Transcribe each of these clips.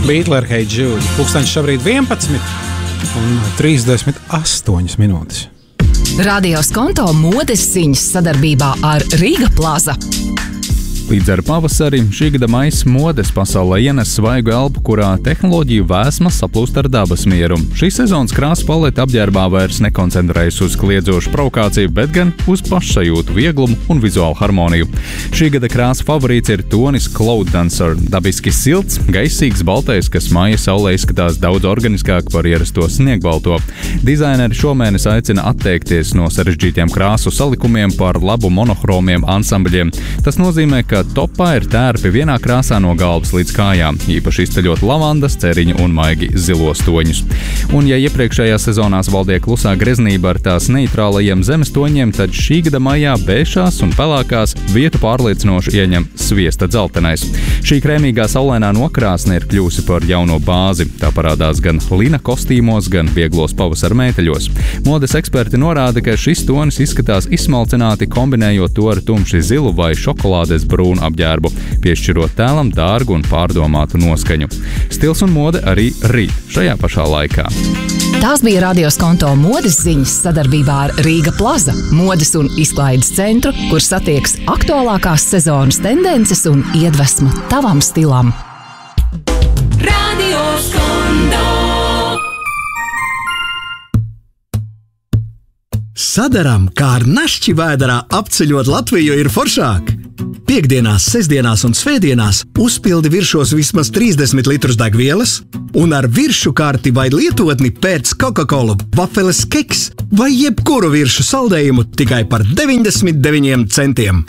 Beatles ar Hey Jude. Pulksteņš šobrīd 11:38 minūtes. Radio Skonto modes ziņas sadarbībā ar Rīga Plaza. Līdz ar pavasari šī gada maijs modes pasaulē ienes svaigu elpu, kurā tehnoloģiju vēsmas saplūst ar dabas mieru. Šīs sezonas krāsu palete apģērbā vairs nekoncentrējas uz kliedzošu provokāciju, bet gan uz pašsajūtu, vieglumu un vizuālu harmoniju. Šī gada krāsu favorīts ir tonis Cloud Dancer, dabiski silts, gaisīgs baltais, kas maija saulē izskatās daudz organiskāk par ierasto sniegbalto. Dizaineri šomēnes aicina atteikties no sarežģītiem krāsu salikumiem par labu monohromiem ansambļiem. Tas nozīmē, ka topā ir tērpi vienā krāsā no galvas līdz kājām, īpaši izceļot lavandas, ceriņu un maigi zilos toņus. Un ja iepriekšējās sezonās valdīja klusā greznība ar tās neitrālajiem zemes toņiem, tad šī gada maijā bēšās un pelēkās vietu pārliecinoši ieņem sviesta dzeltenais. Šī krēmīgā saulainā nokrāsne ir kļūsi par jauno bāzi. Tā parādās gan lina kostīmos, gan vieglos pavasara mēteļos. Modes eksperti norāda, ka šis tonis izskatās izsmalcināti, kombinējot to ar tumši zilu vai šokolādes brūnu apģērbu, piešķirot tēlam dārgu un pārdomātu noskaņu. Stils un mode arī rīt šajā pašā laikā. Tās bija Radio Skonto modes ziņas sadarbībā ar Rīga Plaza, modes un izklaides centru, kur satiekas aktuālākās sezonas tendences un iedvesmu tavam stilam. Radio Skonto. Sadaram, kā ar našķi vēderā apceļot Latviju ir foršāk. Piektdienās, sestdienās un svētdienās uzpildi viršos vismaz 30 litrus degvielas un ar viršu karti vai lietotni pērc Coca-Cola, vafeles keks vai jebkuru viršu saldējumu tikai par 99 centiem.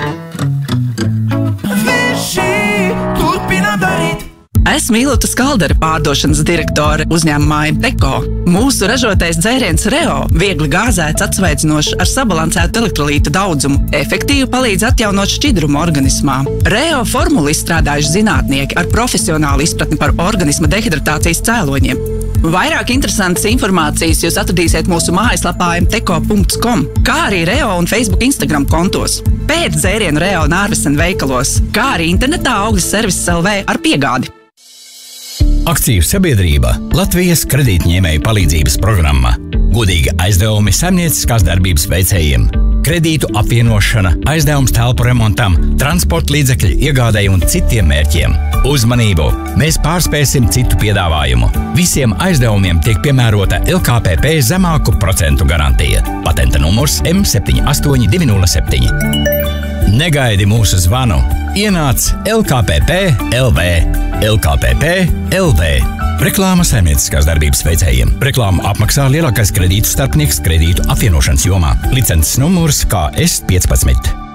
Virši turpina darīt. Esmu Ilūta Skaldere, pārdošanas direktore uzņēmumā Teko. Mūsu ražotais dzēriens Reo viegli gāzēts, atsveidzinošs ar sabalansētu elektrolītu daudzumu, efektīvi palīdz atjaunot šķidrumu organismā. Reo formulu izstrādājuši zinātnieki ar profesionālu izpratni par organisma dehidratācijas cēloņiem. Vairāk interesantas informācijas jūs atradīsiet mūsu mājaslapā mteko.com, kā arī Reo un Facebook Instagram kontos. Pēc dzērienu Reo Nārvesen veikalos, kā arī internetā Augļas Servises LV ar piegādi. Akciju sabiedrība Latvijas kredītņēmēju palīdzības programma. Godīgi aizdevumi saimnieciskās darbības veicējiem. Kredītu apvienošana, aizdevums telpu remontam, transporta līdzekļu iegādēji un citiem mērķiem. Uzmanību! Mēs pārspēsim citu piedāvājumu. Visiem aizdevumiem tiek piemērota LKPP zemāku procentu garantija. Patenta numurs M78207. Negaidi mūsu zvanu. Ienāc LKPP LV. LKPP LV. Reklāma saimnieciskās darbības veicējiem. Reklāmu apmaksā lielākais kredītu starpnieks kredītu apvienošanas jomā. Licences numurs KS15.